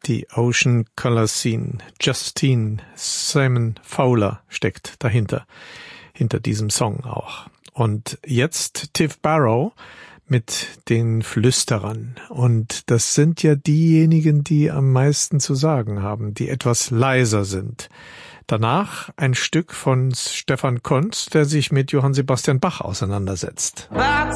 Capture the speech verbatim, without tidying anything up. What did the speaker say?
die Ocean Color Scene. Justine Simon Fowler steckt dahinter, hinter diesem Song auch. Und jetzt Tiff Barrow mit den Flüsterern. Und das sind ja diejenigen, die am meisten zu sagen haben, die etwas leiser sind. Danach ein Stück von Stefan Konz, der sich mit Johann Sebastian Bach auseinandersetzt. That's